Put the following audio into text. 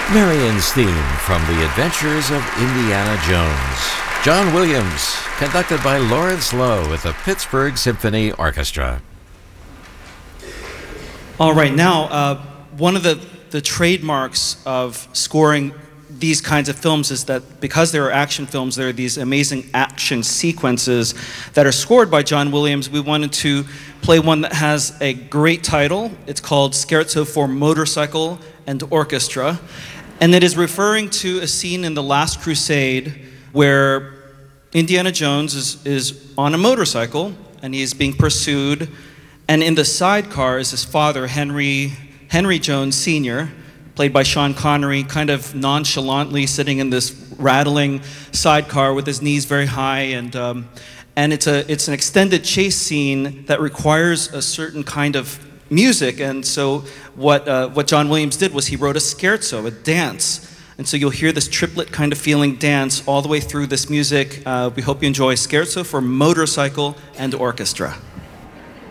Marion's theme from The Adventures of Indiana Jones. John Williams, conducted by Lawrence Lowe with the Pittsburgh Symphony Orchestra. All right, now, one of the trademarks of scoring these kinds of films is that because they are action films, there are these amazing action sequences that are scored by John Williams. We wanted to play one that has a great title. It's called Scherzo for Motorcycle and Orchestra, and it is referring to a scene in The Last Crusade where Indiana Jones is on a motorcycle and he is being pursued, and in the sidecar is his father, Henry Jones Sr., played by Sean Connery, kind of nonchalantly sitting in this rattling sidecar with his knees very high, and it's an extended chase scene that requires a certain kind of music. And so what John Williams did was he wrote a scherzo, a dance. And so you'll hear this triplet kind of feeling dance all the way through this music. We hope you enjoy Scherzo for Motorcycle and Orchestra.